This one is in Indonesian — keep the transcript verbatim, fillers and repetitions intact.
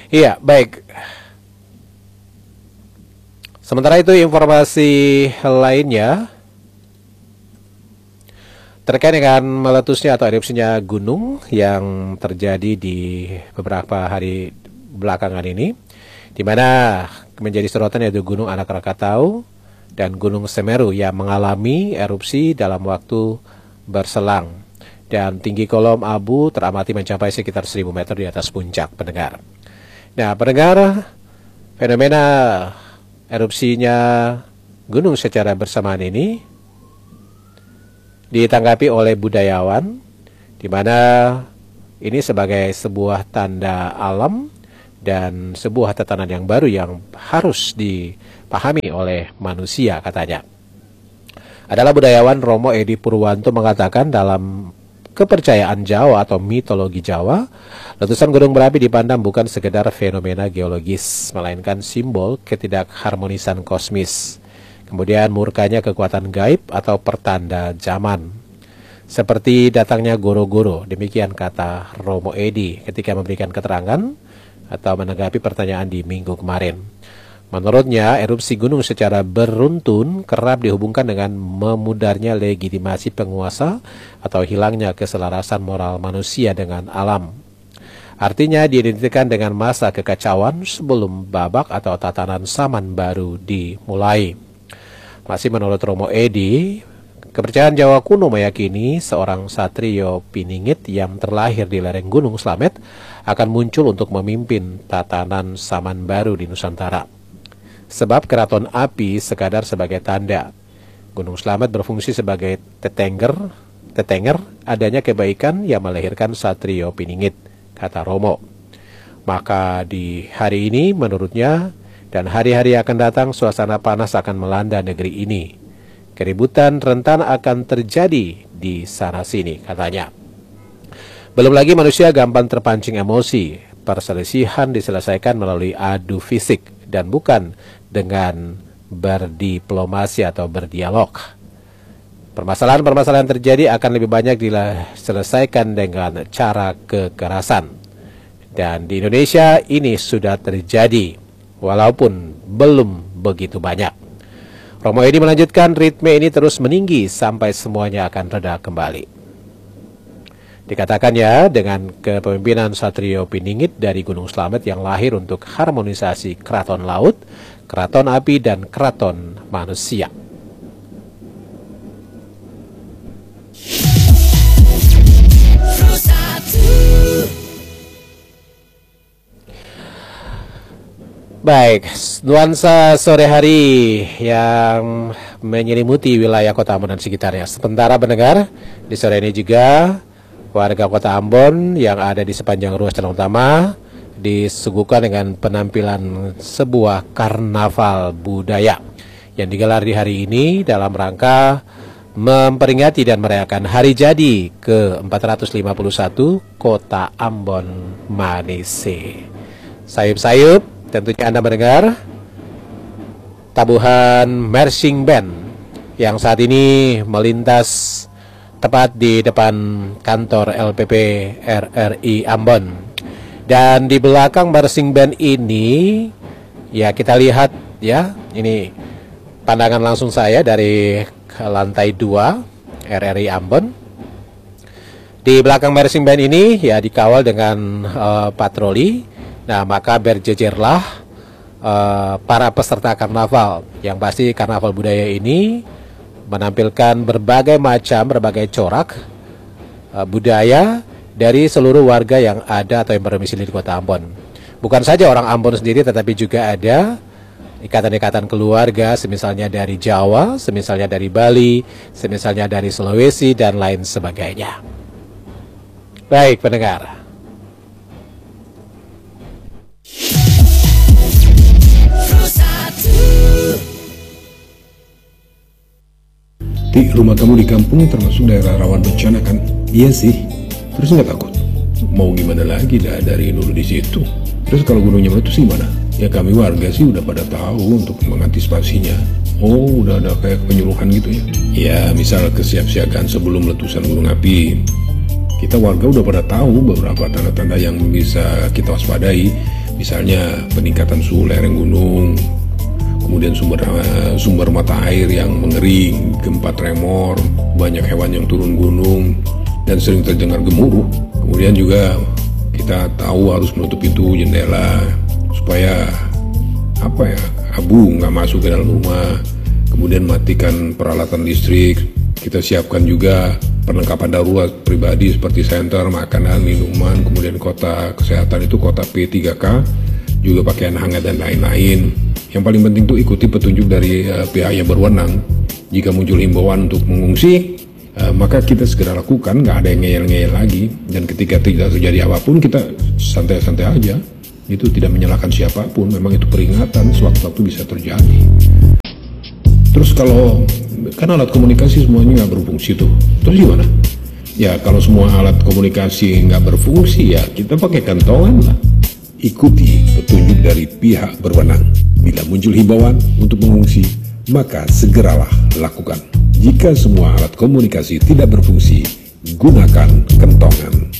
Iya, baik. Sementara itu informasi lainnya terkait dengan meletusnya atau erupsinya gunung yang terjadi di beberapa hari belakangan ini, di mana menjadi sorotan yaitu Gunung Anak Rakatau dan Gunung Semeru yang mengalami erupsi dalam waktu berselang, dan tinggi kolom abu teramati mencapai sekitar seribu meter di atas puncak, pendengar. Nah, pendengar, fenomena erupsinya gunung secara bersamaan ini ditanggapi oleh budayawan, di mana ini sebagai sebuah tanda alam dan sebuah tatanan yang baru yang harus dipahami oleh manusia, katanya. Adalah budayawan Romo Edi Purwanto mengatakan dalam kepercayaan Jawa atau mitologi Jawa, letusan gunung berapi dipandang bukan sekedar fenomena geologis, melainkan simbol ketidakharmonisan kosmis. Kemudian murkanya kekuatan gaib atau pertanda zaman. Seperti datangnya goro-goro, demikian kata Romo Edi ketika memberikan keterangan atau menanggapi pertanyaan di minggu kemarin. Menurutnya, erupsi gunung secara beruntun kerap dihubungkan dengan memudarnya legitimasi penguasa atau hilangnya keselarasan moral manusia dengan alam. Artinya diidentikan dengan masa kekacauan sebelum babak atau tatanan zaman baru dimulai. Masih menurut Romo Edi, kepercayaan Jawa kuno meyakini seorang satrio piningit yang terlahir di lereng Gunung Slamet akan muncul untuk memimpin tatanan zaman baru di Nusantara. Sebab keraton api sekadar sebagai tanda. Gunung Slamet berfungsi sebagai tetenger, tetenger adanya kebaikan yang melahirkan satrio piningit, kata Romo. Maka di hari ini menurutnya, dan hari-hari akan datang, suasana panas akan melanda negeri ini. Keributan rentan akan terjadi di sana-sini, katanya. Belum lagi manusia gampang terpancing emosi. Perselisihan diselesaikan melalui adu fisik dan bukan dengan berdiplomasi atau berdialog. Permasalahan-permasalahan terjadi akan lebih banyak diselesaikan dengan cara kekerasan. Dan di Indonesia ini sudah terjadi, walaupun belum begitu banyak. Romo Edi melanjutkan, ritme ini terus meninggi sampai semuanya akan reda kembali. Dikatakannya dengan kepemimpinan Satrio Piningit dari Gunung Slamet yang lahir untuk harmonisasi keraton laut, keraton api, dan keraton manusia. Baik, nuansa sore hari yang menyelimuti wilayah Kota Ambon dan sekitarnya. Sementara mendengar, di sore ini juga warga Kota Ambon yang ada di sepanjang ruas jalan utama disuguhkan dengan penampilan sebuah karnaval budaya yang digelar di hari ini dalam rangka memperingati dan merayakan hari jadi ke empat ratus lima puluh satu Kota Ambon Manise. Sayup-sayup, tentunya Anda mendengar tabuhan marching band yang saat ini melintas tepat di depan kantor L P P R R I Ambon. Dan di belakang marching band ini, ya kita lihat ya, ini pandangan langsung saya dari lantai dua R R I Ambon. Di belakang marching band ini ya dikawal dengan uh, patroli. Nah, maka berjejerlah uh, para peserta karnaval. Yang pasti karnaval budaya ini menampilkan berbagai macam, berbagai corak uh, budaya dari seluruh warga yang ada atau yang berdomisili di Kota Ambon. Bukan saja orang Ambon sendiri, tetapi juga ada ikatan-ikatan keluarga, semisalnya dari Jawa, semisalnya dari Bali, semisalnya dari Sulawesi, dan lain sebagainya. Baik, pendengar. Di rumah kamu di kampung termasuk daerah rawan bencana kan? Iya sih. Terus nggak takut? Mau gimana lagi, dah dari dulu di situ. Terus kalau gunungnya meletus gimana? Ya kami warga sih udah pada tahu untuk mengantisipasinya. Oh, udah ada kayak penyuluhan gitu ya? Ya, misal kesiapsiagaan sebelum letusan gunung api. Kita warga udah pada tahu beberapa tanda-tanda yang bisa kita waspadai. Misalnya peningkatan suhu lereng gunung, kemudian sumber sumber mata air yang mengering, gempa tremor, banyak hewan yang turun gunung, dan sering terdengar gemuruh. Kemudian juga kita tahu harus menutup pintu jendela supaya apa ya abu nggak masuk ke dalam rumah. Kemudian matikan peralatan listrik. Kita siapkan juga perlengkapan darurat pribadi seperti senter, makanan, minuman, kemudian kota kesehatan itu kota P tiga K, juga pakaian hangat dan lain-lain. Yang paling penting itu ikuti petunjuk dari uh, pihak yang berwenang. Jika muncul himbauan untuk mengungsi, uh, maka kita segera lakukan, nggak ada yang ngeyel-ngeyel lagi. Dan ketika tidak terjadi apapun, kita santai-santai aja. Itu tidak menyalahkan siapapun, memang itu peringatan sewaktu-waktu bisa terjadi. Terus kalau kan alat komunikasi semuanya nggak berfungsi tuh, terus gimana? Ya kalau semua alat komunikasi nggak berfungsi, ya kita pakai kantongan lah. Ikuti petunjuk dari pihak berwenang. Bila muncul himbauan untuk mengungsi, maka segeralah lakukan. Jika semua alat komunikasi tidak berfungsi, gunakan kentongan.